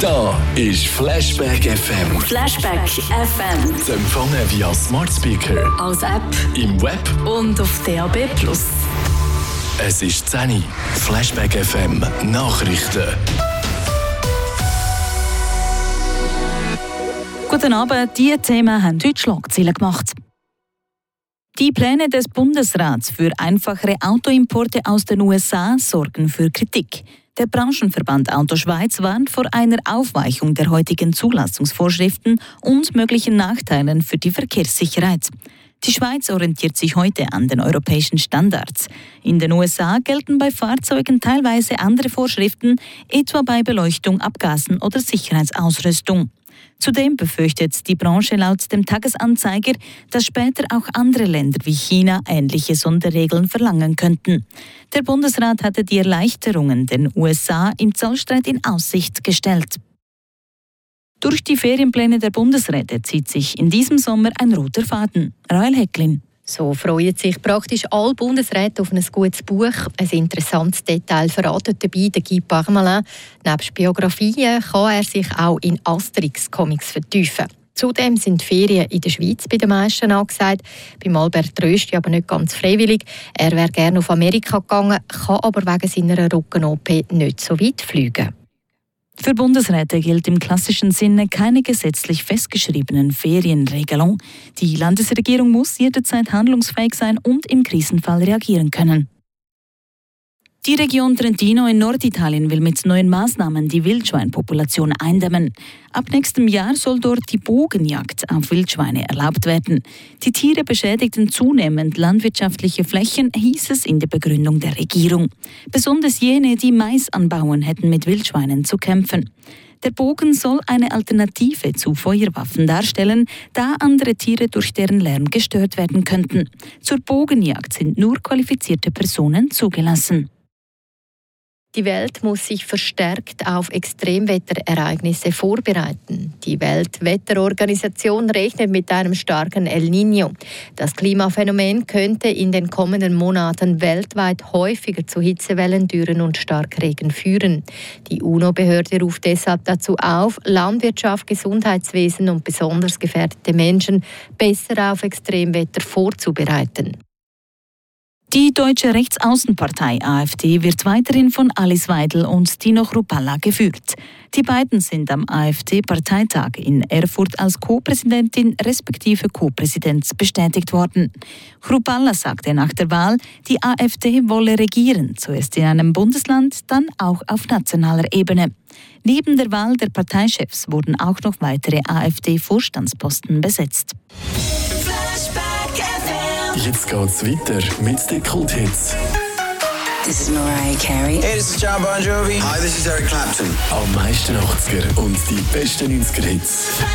Da ist Flashback FM. Flashback FM. Zu empfangen via Smart Speaker, Als App im Web. und auf DAB+. Es ist 10 Uhr. Flashback FM Nachrichten. Guten Abend, diese Themen haben heute Schlagzeilen gemacht. Die Pläne des Bundesrats für einfachere Autoimporte aus den USA sorgen für Kritik. Der Branchenverband Auto Schweiz warnt vor einer Aufweichung der heutigen Zulassungsvorschriften und möglichen Nachteilen für die Verkehrssicherheit. Die Schweiz orientiert sich heute an den europäischen Standards. In den USA gelten bei Fahrzeugen teilweise andere Vorschriften, etwa bei Beleuchtung, Abgasen oder Sicherheitsausrüstung. Zudem befürchtet die Branche laut dem Tagesanzeiger, dass später auch andere Länder wie China ähnliche Sonderregeln verlangen könnten. Der Bundesrat hatte die Erleichterungen den USA im Zollstreit in Aussicht gestellt. Durch die Ferienpläne der Bundesräte zieht sich in diesem Sommer ein roter Faden. Rael Hecklin. So freuen sich praktisch alle Bundesräte auf ein gutes Buch. Ein interessantes Detail verratet dabei der Guy Parmelin. Nebst Biografien kann er sich auch in Asterix-Comics vertiefen. Zudem sind Ferien in der Schweiz bei den meisten angesagt. Beim Albert Rösti aber nicht ganz freiwillig. Er wäre gerne auf Amerika gegangen, kann aber wegen seiner Rücken-OP nicht so weit fliegen. Für Bundesräte gilt im klassischen Sinne keine gesetzlich festgeschriebenen Ferienregelung. Die Landesregierung muss jederzeit handlungsfähig sein und im Krisenfall reagieren können. Die Region Trentino in Norditalien will mit neuen Maßnahmen die Wildschweinpopulation eindämmen. Ab nächstem Jahr soll dort die Bogenjagd auf Wildschweine erlaubt werden. Die Tiere beschädigten zunehmend landwirtschaftliche Flächen, hieß es in der Begründung der Regierung. Besonders jene, die Mais anbauen, hätten mit Wildschweinen zu kämpfen. Der Bogen soll eine Alternative zu Feuerwaffen darstellen, da andere Tiere durch deren Lärm gestört werden könnten. Zur Bogenjagd sind nur qualifizierte Personen zugelassen. Die Welt muss sich verstärkt auf Extremwetterereignisse vorbereiten. Die Weltwetterorganisation rechnet mit einem starken El Niño. Das Klimaphänomen könnte in den kommenden Monaten weltweit häufiger zu Hitzewellen, Dürren und Starkregen führen. Die UNO-Behörde ruft deshalb dazu auf, Landwirtschaft, Gesundheitswesen und besonders gefährdete Menschen besser auf Extremwetter vorzubereiten. Die deutsche Rechtsaußenpartei AfD wird weiterhin von Alice Weidel und Tino Chrupalla geführt. Die beiden sind am AfD-Parteitag in Erfurt als Co-Präsidentin respektive Co-Präsident bestätigt worden. Chrupalla sagte nach der Wahl, die AfD wolle regieren, zuerst in einem Bundesland, dann auch auf nationaler Ebene. Neben der Wahl der Parteichefs wurden auch noch weitere AfD-Vorstandsposten besetzt. Jetzt geht's weiter mit den Kulthits. This is Mariah Carey. Hey, this is John Bon Jovi. Hi, this is Eric Clapton. Am meisten 80er und die besten 90er Hits.